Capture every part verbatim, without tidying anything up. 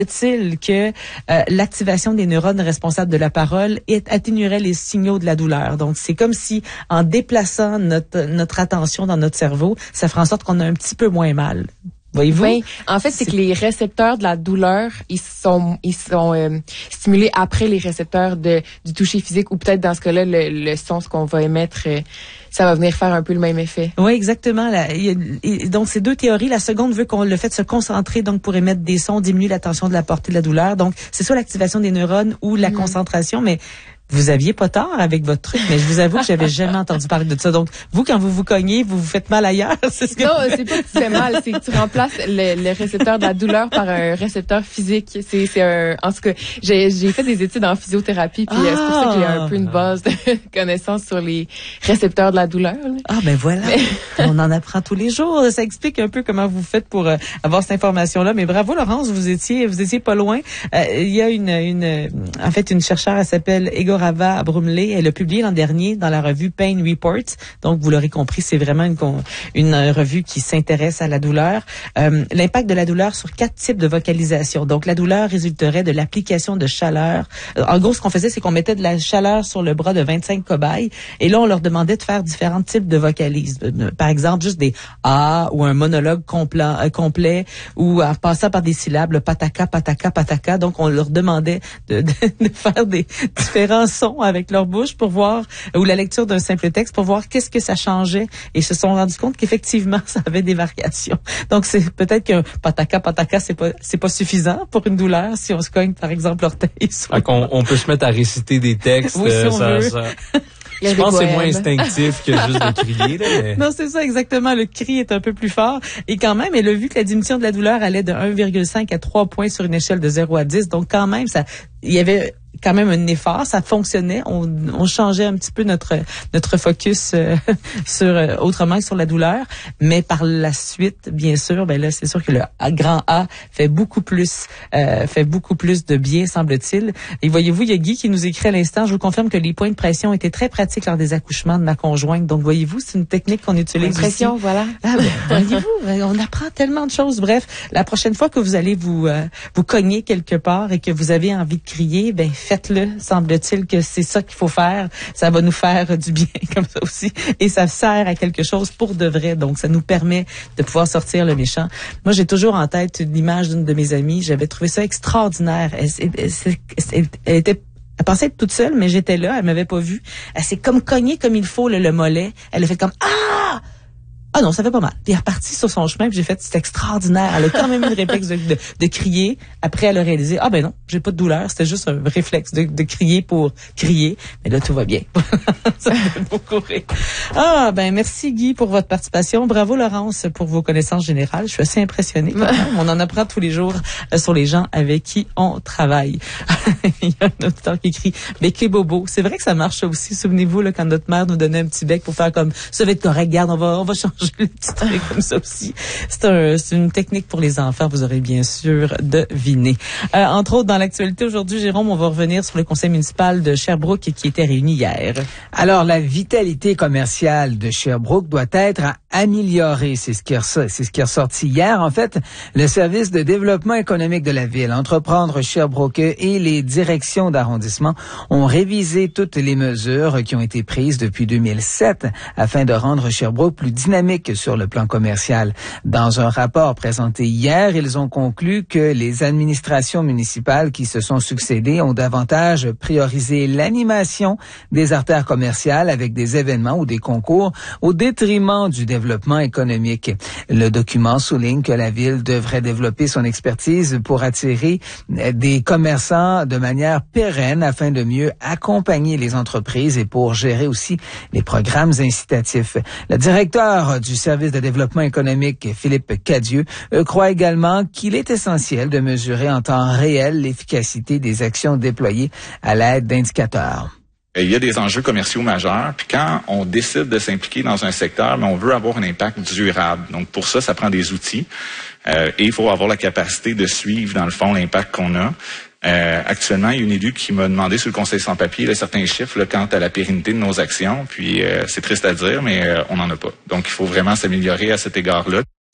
Est-il que euh, l'activation des neurones responsables de la parole atténuerait les signaux de la douleur? Donc, c'est comme si, en déplaçant notre, notre attention dans notre cerveau, ça ferait en sorte qu'on a un petit peu moins mal. Voyez-vous? Ben, en fait, c'est, c'est que les récepteurs de la douleur, ils sont, ils sont euh, stimulés après les récepteurs de du toucher physique, ou peut-être dans ce cas-là, le, le son, ce qu'on va émettre, euh, ça va venir faire un peu le même effet. Oui, exactement. Là, il y a, et donc, ces deux théories. La seconde veut qu'on le fait de se concentrer, donc pour émettre des sons, diminue la tension de la portée de la douleur. Donc, c'est soit l'activation des neurones ou la mmh. concentration, mais vous aviez pas tort avec votre truc, mais je vous avoue que j'avais jamais entendu parler de ça. Donc, vous, quand vous vous cognez, vous vous faites mal ailleurs, c'est ce que... Non, c'est pas que tu fais mal, c'est que tu remplaces le, le récepteur de la douleur par un récepteur physique. C'est, c'est un, en tout cas, j'ai, j'ai fait des études en physiothérapie, puis ah. c'est pour ça que j'ai un peu une base de connaissances sur les récepteurs de la douleur. Là. Ah, ben voilà. Mais... On en apprend tous les jours. Ça explique un peu comment vous faites pour euh, avoir cette information-là. Mais bravo, Laurence, vous étiez, vous étiez pas loin. Euh, il y a une, une, en fait, une chercheure, elle s'appelle Ego Rava Brumley, elle a publié l'an dernier dans la revue Pain Reports. Donc, vous l'aurez compris, c'est vraiment une, une revue qui s'intéresse à la douleur. Euh, l'impact de la douleur sur quatre types de vocalisation. Donc, la douleur résulterait de l'application de chaleur. En gros, ce qu'on faisait, c'est qu'on mettait de la chaleur sur le bras de vingt-cinq cobayes. Et là, on leur demandait de faire différents types de vocalises. Par exemple, juste des « ah » ou un monologue complet, euh, complet ou en passant par des syllabes, le pataka, pataka, pataka. Donc, on leur demandait de, de, de faire des différents sons avec leur bouche pour voir, ou la lecture d'un simple texte pour voir qu'est-ce que ça changeait, et ils se sont rendus compte qu'effectivement ça avait des variations. Donc c'est peut-être qu'un pataka pataka c'est pas c'est pas suffisant pour une douleur si on se cogne par exemple l'orteil. Donc on, on peut se mettre à réciter des textes. Oui, si on ça, veut. Ça... Je pense que c'est moins instinctif que juste de crier. Là, mais... Non, c'est ça exactement. Le cri est un peu plus fort. Et quand même, elle a vu que la diminution de la douleur allait de un virgule cinq à trois points sur une échelle de zéro à dix. Donc quand même, ça, il y avait quand même un effort, ça fonctionnait. On, on changeait un petit peu notre notre focus euh, sur euh, autrement que sur la douleur. Mais par la suite, bien sûr, ben là, c'est sûr que le grand A fait beaucoup plus euh, fait beaucoup plus de bien, semble-t-il. Et voyez-vous, il y a Guy qui nous écrit à l'instant. Je vous confirme que les points de pression étaient très pratiques lors des accouchements de ma conjointe. Donc voyez-vous, c'est une technique qu'on utilise aussi. Pression, voilà. Ah, ben, voyez-vous, on apprend tellement de choses. Bref, la prochaine fois que vous allez vous euh, vous cogner quelque part et que vous avez envie de crier, ben faites-le. Semble-t-il que c'est ça qu'il faut faire. Ça va nous faire du bien comme ça aussi. Et ça sert à quelque chose pour de vrai. Donc, ça nous permet de pouvoir sortir le méchant. Moi, j'ai toujours en tête l'image d'une de mes amies. J'avais trouvé ça extraordinaire. Elle, elle, elle, elle était Elle pensait être toute seule, mais j'étais là. Elle m'avait pas vue. Elle s'est comme cognée comme il faut le, le mollet. Elle a fait comme « Ah! » Ah non, ça fait pas mal. Puis elle est repartie sur son chemin, puis j'ai fait, c'est extraordinaire. Elle a quand même eu le réflexe de, de, de crier. Après, elle a réalisé, ah ben non, j'ai pas de douleur. C'était juste un réflexe de, de crier pour crier. Mais là, tout va bien. Ça me fait beaucoup rire. Ah, ben merci Guy pour votre participation. Bravo Laurence pour vos connaissances générales. Je suis assez impressionnée quand même. On en apprend tous les jours euh, sur les gens avec qui on travaille. Il y a un auditeur qui écrit, bec et bobo. C'est vrai que ça marche aussi. Souvenez-vous, là, quand notre mère nous donnait un petit bec pour faire comme, ça va être correct, regarde, on va, on va changer le petit truc comme ça aussi. C'est, un, c'est une technique pour les enfants, vous aurez bien sûr deviné. Euh, entre autres, dans l'actualité aujourd'hui, Jérôme, on va revenir sur le conseil municipal de Sherbrooke qui était réuni hier. Alors, la vitalité commerciale de Sherbrooke doit être améliorée. C'est ce qui est ressorti, c'est ce qui est ressorti hier. En fait, le service de développement économique de la ville, Entreprendre Sherbrooke et les directions d'arrondissement ont révisé toutes les mesures qui ont été prises depuis deux mille sept afin de rendre Sherbrooke plus dynamique sur le plan commercial. Dans un rapport présenté hier, ils ont conclu que les administrations municipales qui se sont succédées ont davantage priorisé l'animation des artères commerciales avec des événements ou des concours au détriment du développement économique. Le document souligne que la ville devrait développer son expertise pour attirer des commerçants de manière pérenne afin de mieux accompagner les entreprises et pour gérer aussi les programmes incitatifs. Le directeur du service de développement économique, Philippe Cadieux, euh, croit également qu'il est essentiel de mesurer en temps réel l'efficacité des actions déployées à l'aide d'indicateurs. Il y a des enjeux commerciaux majeurs, puis quand on décide de s'impliquer dans un secteur, mais on veut avoir un impact durable. Donc pour ça, ça prend des outils euh, et il faut avoir la capacité de suivre dans le fond l'impact qu'on a. Euh, actuellement, il y a une élue qui m'a demandé sur le conseil sans papier là, certains chiffres là, quant à la pérennité de nos actions. Puis euh, c'est triste à dire, mais euh, on n'en a pas. Donc il faut vraiment s'améliorer à cet égard-là.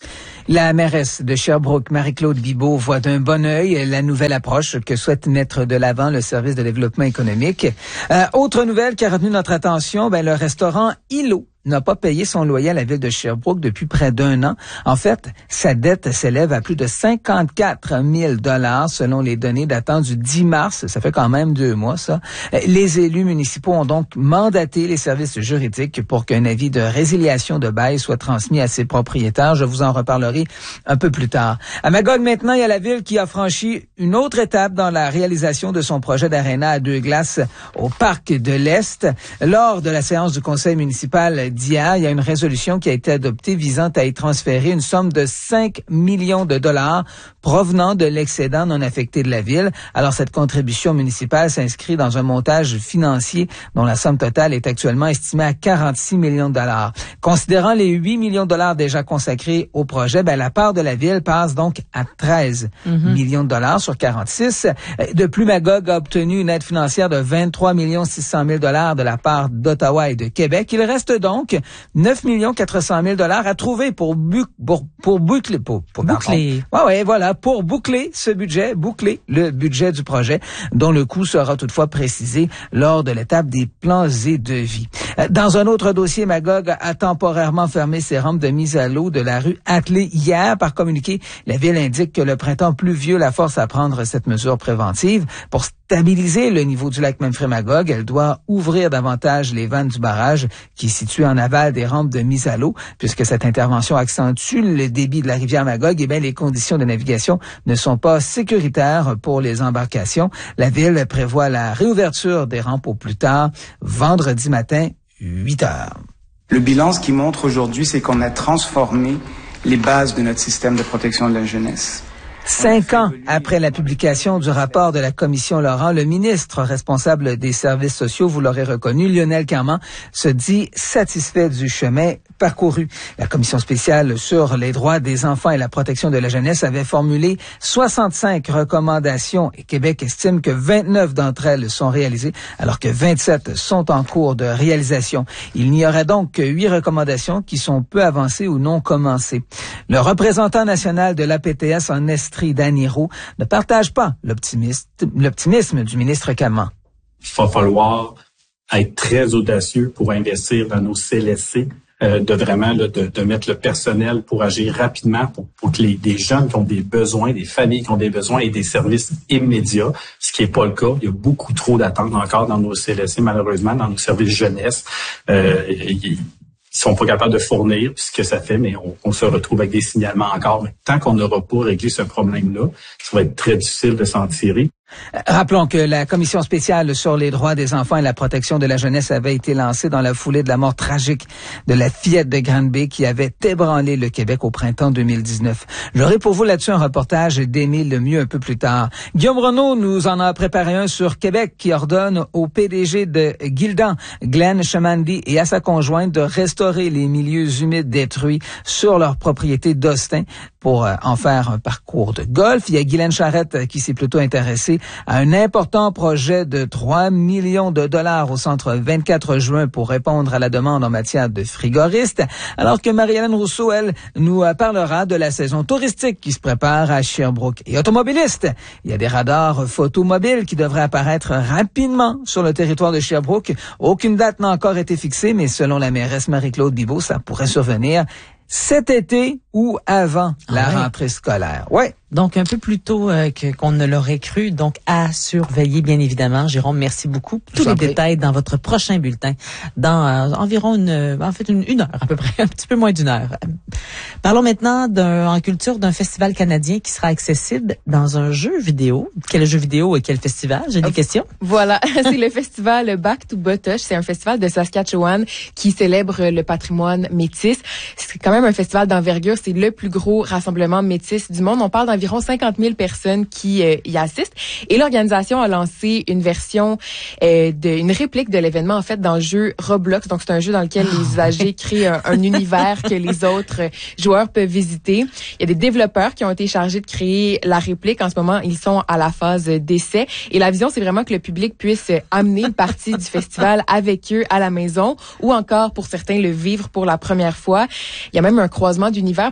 La mairesse de Sherbrooke, Marie-Claude Bibeau, voit d'un bon œil la nouvelle approche que souhaite mettre de l'avant le service de développement économique. Euh, autre nouvelle qui a retenu notre attention, ben, le restaurant Îlot n'a pas payé son loyer à la ville de Sherbrooke depuis près d'un an. En fait, sa dette s'élève à plus de cinquante-quatre mille dollars selon les données datant du dix mars. Ça fait quand même deux mois, ça. Les élus municipaux ont donc mandaté les services juridiques pour qu'un avis de résiliation de bail soit transmis à ses propriétaires. Je vous en reparlerai un peu plus tard. À Magog, maintenant, il y a la ville qui a franchi une autre étape dans la réalisation de son projet d'aréna à deux glaces au Parc de l'Est. Lors de la séance du conseil municipal d'hier, il y a une résolution qui a été adoptée visant à y transférer une somme de cinq millions de dollars provenant de l'excédent non affecté de la ville. Alors, cette contribution municipale s'inscrit dans un montage financier dont la somme totale est actuellement estimée à quarante-six millions de dollars. Considérant les huit millions de dollars déjà consacrés au projet, ben, la part de la ville passe donc à treize mm-hmm. millions de dollars sur quarante-six. De plus, Magog a obtenu une aide financière de vingt-trois millions six cent mille dollars de la part d'Ottawa et de Québec. Il reste donc neuf millions quatre cent mille dollars à trouver pour, bu, pour, pour boucler, pour, pour boucler. Ouais, ouais, voilà, pour boucler ce budget, boucler le budget du projet, dont le coût sera toutefois précisé lors de l'étape des plans et devis. Dans un autre dossier, Magog a temporairement fermé ses rampes de mise à l'eau de la rue Attelé hier. Par communiqué, la ville indique que le printemps pluvieux la force à prendre cette mesure préventive. Pour stabiliser le niveau du lac Memphremagog, elle doit ouvrir davantage les vannes du barrage qui est situé en aval des rampes de mise à l'eau. Puisque cette intervention accentue le débit de la rivière Magog, eh bien, les conditions de navigation ne sont pas sécuritaires pour les embarcations. La ville prévoit la réouverture des rampes au plus tard vendredi matin, huit heures. Le bilan, ce qui montre aujourd'hui, c'est qu'on a transformé les bases de notre système de protection de la jeunesse. Cinq ans après la publication du rapport de la commission Laurent, le ministre responsable des services sociaux, vous l'aurez reconnu, Lionel Carman, se dit satisfait du chemin parcouru. La commission spéciale sur les droits des enfants et la protection de la jeunesse avait formulé soixante-cinq recommandations et Québec estime que vingt-neuf d'entre elles sont réalisées alors que vingt-sept sont en cours de réalisation. Il n'y aurait donc que huit recommandations qui sont peu avancées ou non commencées. Le représentant national de l'A P T S en Estrie, Danny Roux, ne partage pas l'optimisme, l'optimisme du ministre Carman. Il va falloir être très audacieux pour investir dans nos C L S C. Euh, de vraiment là, de, de mettre le personnel pour agir rapidement pour, pour que les des jeunes qui ont des besoins, des familles qui ont des besoins et des services immédiats, ce qui n'est pas le cas. Il y a beaucoup trop d'attentes encore dans nos C L S C, malheureusement, dans nos services jeunesse. Euh, ils sont pas capables de fournir ce que ça fait, mais on, on se retrouve avec des signalements encore. Mais tant qu'on n'aura pas réglé ce problème-là, ça va être très difficile de s'en tirer. Rappelons que la commission spéciale sur les droits des enfants et la protection de la jeunesse avait été lancée dans la foulée de la mort tragique de la fillette de Granby qui avait ébranlé le Québec au printemps deux mille dix-neuf. J'aurai pour vous là-dessus un reportage d'Émile Lemieux un peu plus tard. Guillaume Renaud nous en a préparé un sur Québec qui ordonne au P D G de Gildan, Glenn Chamandy, et à sa conjointe de restaurer les milieux humides détruits sur leur propriété d'Austin pour en faire un parcours de golf. Il y a Guylaine Charrette qui s'est plutôt intéressée à un important projet de trois millions de dollars au centre vingt-quatre juin pour répondre à la demande en matière de frigoristes, alors que Marie-Hélène Rousseau, elle, nous parlera de la saison touristique qui se prépare à Sherbrooke. Et automobiliste, il y a des radars photomobiles qui devraient apparaître rapidement sur le territoire de Sherbrooke. Aucune date n'a encore été fixée, mais selon la mairesse Marie-Claude Bibeau, ça pourrait survenir cet été ou avant ah la ouais. rentrée scolaire. Ouais. Donc, un peu plus tôt euh, que, qu'on ne l'aurait cru. Donc, à surveiller, bien évidemment. Jérôme, merci beaucoup. Tous les prie. détails dans votre prochain bulletin, dans euh, environ une, en fait, une, une heure à peu près, un petit peu moins d'une heure. Parlons maintenant d'un, en culture d'un festival canadien qui sera accessible dans un jeu vidéo. Quel jeu vidéo et quel festival? J'ai des euh, questions. Voilà, c'est le festival Back to Bottosh. C'est un festival de Saskatchewan qui célèbre le patrimoine métis. C'est quand même un festival d'envergure. C'est le plus gros rassemblement métis du monde. On parle d'environ cinquante mille personnes qui euh, y assistent. Et l'organisation a lancé une version, euh, de, une réplique de l'événement, en fait, dans le jeu Roblox. Donc, c'est un jeu dans lequel les usagers créent un, un univers que les autres joueurs peuvent visiter. Il y a des développeurs qui ont été chargés de créer la réplique. En ce moment, ils sont à la phase d'essai. Et la vision, c'est vraiment que le public puisse amener une partie du festival avec eux à la maison ou encore, pour certains, le vivre pour la première fois. Il y a même un croisement d'univers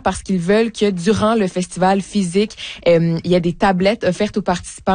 parce qu'ils veulent que durant le festival physique, euh, il y a des tablettes offertes aux participants